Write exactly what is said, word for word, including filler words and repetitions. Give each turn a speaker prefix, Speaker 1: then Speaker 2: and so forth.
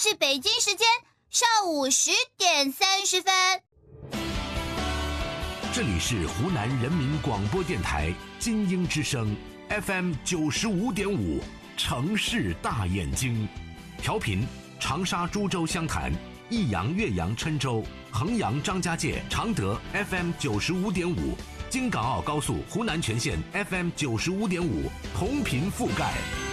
Speaker 1: 是北京时间上午十点三十分。
Speaker 2: 这里是湖南人民广播电台金鹰之声 F M 九十五点五，城市大眼睛，调频长沙、株洲、湘潭、益阳、岳阳、郴州、衡阳、张家界、常德 F M 九十五点五，京港澳高速湖南全线 F M 九十五点五，同频覆盖。